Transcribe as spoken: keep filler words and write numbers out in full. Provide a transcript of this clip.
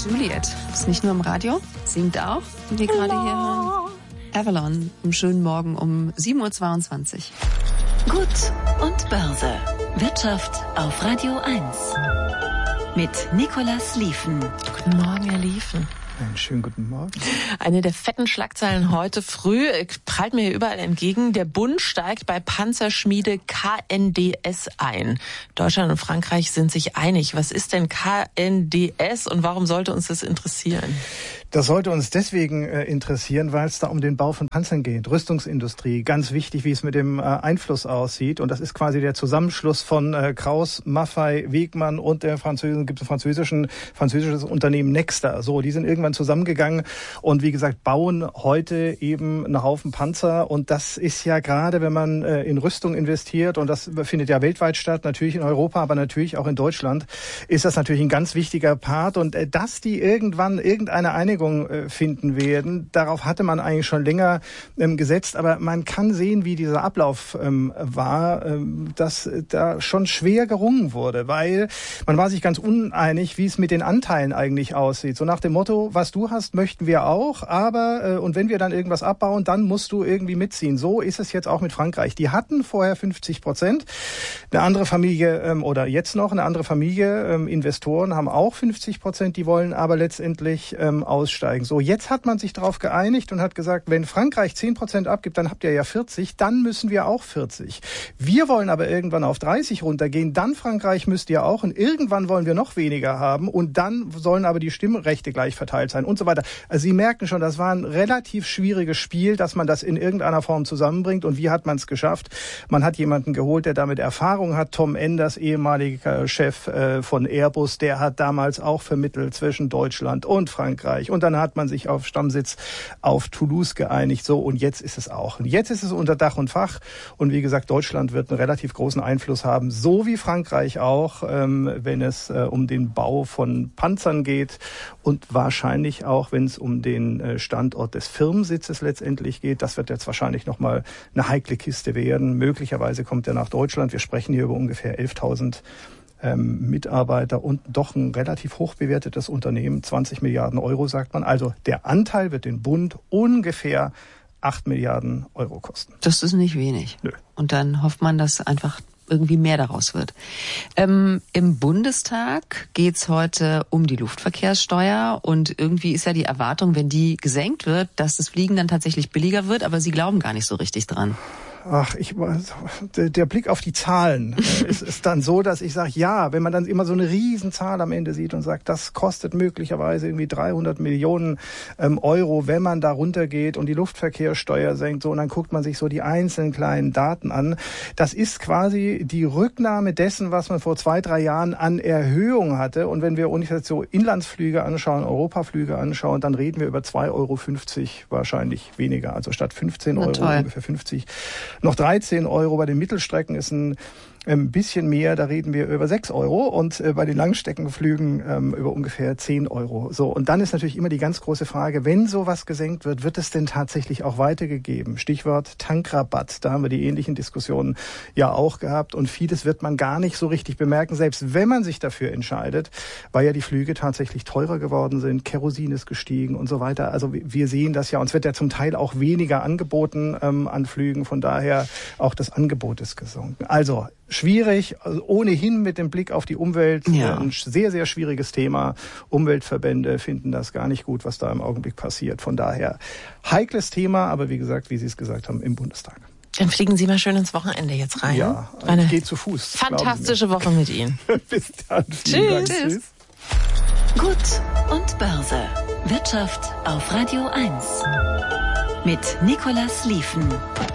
Juliet ist nicht nur im Radio, singt auch, wie wir gerade hier hören. Avalon, im schönen Morgen um sieben Uhr zweiundzwanzig. Gut und Börse. Wirtschaft auf Radio eins. Mit Nicolas Liefen. Guten Morgen, Herr Liefen. Einen schönen guten Morgen. Eine der fetten Schlagzeilen heute früh prallt mir hier überall entgegen. Der Bund steigt bei Panzerschmiede K N D S ein. Deutschland und Frankreich sind sich einig. Was ist denn K N D S und warum sollte uns das interessieren? Das sollte uns deswegen äh, interessieren, weil es da um den Bau von Panzern geht. Rüstungsindustrie, ganz wichtig, wie es mit dem äh, Einfluss aussieht. Und das ist quasi der Zusammenschluss von äh, Krauss, Maffei, Wegmann und der französischen, gibt es ein französischen, französisches Unternehmen Nexter. So, die sind irgendwann zusammengegangen und wie gesagt, bauen heute eben einen Haufen Panzer. Und das ist ja gerade, wenn man äh, in Rüstung investiert, und das findet ja weltweit statt, natürlich in Europa, aber natürlich auch in Deutschland, ist das natürlich ein ganz wichtiger Part. Und äh, dass die irgendwann irgendeine Einigung finden werden. Darauf hatte man eigentlich schon länger ähm, gesetzt, aber man kann sehen, wie dieser Ablauf ähm, war, ähm, dass äh, da schon schwer gerungen wurde, weil man war sich ganz uneinig, wie es mit den Anteilen eigentlich aussieht. So nach dem Motto, was du hast, möchten wir auch, aber äh, und wenn wir dann irgendwas abbauen, dann musst du irgendwie mitziehen. So ist es jetzt auch mit Frankreich. Die hatten vorher fünfzig Prozent. Eine andere Familie ähm, oder jetzt noch eine andere Familie, ähm, Investoren haben auch fünfzig Prozent, die wollen aber letztendlich ähm, aussteigen. So, jetzt hat man sich darauf geeinigt und hat gesagt, wenn Frankreich zehn Prozent abgibt, dann habt ihr ja vierzig, dann müssen wir auch vierzig. Wir wollen aber irgendwann auf dreißig runtergehen, dann Frankreich müsst ihr auch und irgendwann wollen wir noch weniger haben und dann sollen aber die Stimmrechte gleich verteilt sein und so weiter. Also Sie merken schon, das war ein relativ schwieriges Spiel, dass man das in irgendeiner Form zusammenbringt. Und wie hat man es geschafft? Man hat jemanden geholt, der damit Erfahrung hat. Tom Enders, ehemaliger Chef äh, von Airbus, der hat damals auch vermittelt zwischen Deutschland und Frankreich. Und dann hat man sich auf Stammsitz auf Toulouse geeinigt. So, und jetzt ist es auch. Und jetzt ist es unter Dach und Fach. Und wie gesagt, Deutschland wird einen relativ großen Einfluss haben, so wie Frankreich auch, ähm, wenn es äh, um den Bau von Panzern geht und wahrscheinlich auch, wenn es um den äh, Standort des Firmensitzes letztendlich geht. Das wird jetzt wahrscheinlich nochmal eine heikle Kiste werden. Möglicherweise kommt er nach Deutschland. Wir sprechen hier über ungefähr elftausend Ähm, Mitarbeiter und doch ein relativ hoch bewertetes Unternehmen, zwanzig Milliarden Euro, sagt man. Also der Anteil wird den Bund ungefähr acht Milliarden Euro kosten. Das ist nicht wenig. Nö. Und dann hofft man, dass einfach irgendwie mehr daraus wird. Ähm, im Bundestag geht's heute um die Luftverkehrssteuer und irgendwie ist ja die Erwartung, wenn die gesenkt wird, dass das Fliegen dann tatsächlich billiger wird, aber Sie glauben gar nicht so richtig dran. Ach, ich, der Blick auf die Zahlen ist, ist dann so, dass ich sage, ja, wenn man dann immer so eine Riesenzahl am Ende sieht und sagt, das kostet möglicherweise irgendwie dreihundert Millionen ähm, Euro, wenn man da runtergeht und die Luftverkehrssteuer senkt, so, und dann guckt man sich so die einzelnen kleinen Daten an. Das ist quasi die Rücknahme dessen, was man vor zwei, drei Jahren an Erhöhung hatte. Und wenn wir ungefähr so Inlandsflüge anschauen, Europaflüge anschauen, dann reden wir über zwei Euro fünfzig wahrscheinlich weniger. Also statt fünfzehn Euro ungefähr fünfzig. Noch dreizehn Euro bei den Mittelstrecken ist ein ein bisschen mehr, da reden wir über sechs Euro und äh, bei den Langstreckenflügen ähm, über ungefähr zehn Euro. So, und dann ist natürlich immer die ganz große Frage, wenn sowas gesenkt wird, wird es denn tatsächlich auch weitergegeben? Stichwort Tankrabatt, da haben wir die ähnlichen Diskussionen ja auch gehabt und vieles wird man gar nicht so richtig bemerken, selbst wenn man sich dafür entscheidet, weil ja die Flüge tatsächlich teurer geworden sind, Kerosin ist gestiegen und so weiter. Also wir sehen das ja, uns wird ja zum Teil auch weniger angeboten ähm, an Flügen, von daher auch das Angebot ist gesunken. Also schwierig, also ohnehin mit dem Blick auf die Umwelt, ja. Ein sehr, sehr schwieriges Thema. Umweltverbände finden das gar nicht gut, was da im Augenblick passiert. Von daher heikles Thema, aber wie gesagt, wie Sie es gesagt haben, im Bundestag. Dann fliegen Sie mal schön ins Wochenende jetzt rein. Ja, Eine geht zu Fuß. Fantastische Woche mit Ihnen. Bis dann. Tschüss. Tschüss. Gut und Börse. Wirtschaft auf Radio eins. Mit Nicolas Liefen.